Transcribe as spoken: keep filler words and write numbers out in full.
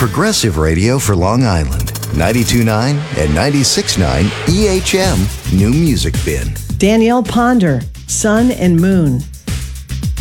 Progressive radio for Long Island. ninety-two point nine and ninety-six point nine E H M New Music Bin. Danielle Ponder, Sun and Moon.